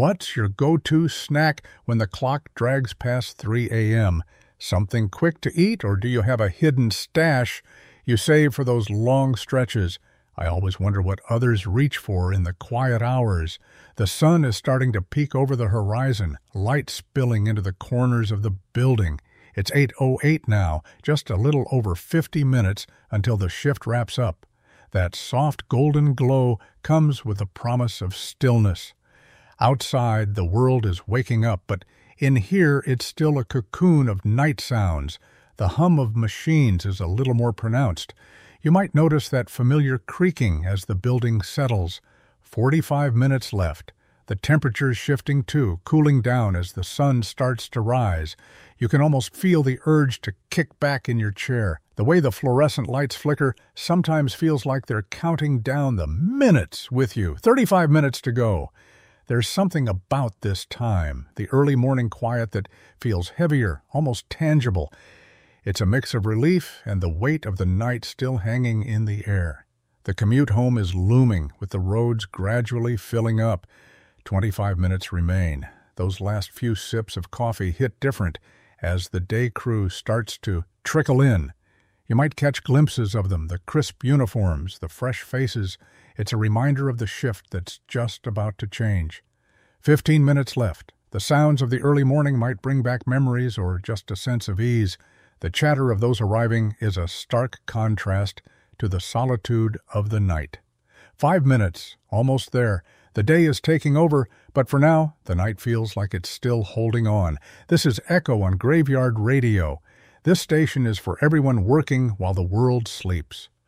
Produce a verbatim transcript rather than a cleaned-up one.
What's your go-to snack when the clock drags past three a m? Something quick to eat, or do you have a hidden stash you save for those long stretches? I always wonder what others reach for in the quiet hours. The sun is starting to peek over the horizon, light spilling into the corners of the building. It's eight oh eight now, just a little over fifty minutes until the shift wraps up. That soft golden glow comes with the promise of stillness. Outside, the world is waking up, but in here it's still a cocoon of night sounds. The hum of machines is a little more pronounced. You might notice that familiar creaking as the building settles. Forty-five minutes left. The temperature's shifting too, cooling down as the sun starts to rise. You can almost feel the urge to kick back in your chair. The way the fluorescent lights flicker sometimes feels like they're counting down the minutes with you. Thirty-five minutes to go. There's something about this time, the early morning quiet, that feels heavier, almost tangible. It's a mix of relief and the weight of the night still hanging in the air. The commute home is looming, with the roads gradually filling up. Twenty-five minutes remain. Those last few sips of coffee hit different as the day crew starts to trickle in. You might catch glimpses of them, the crisp uniforms, the fresh faces. It's a reminder of the shift that's just about to change. Fifteen minutes left. The sounds of the early morning might bring back memories or just a sense of ease. The chatter of those arriving is a stark contrast to the solitude of the night. Five minutes, almost there. The day is taking over, but for now, the night feels like it's still holding on. This is Echo on Graveyard Radio. This station is for everyone working while the world sleeps.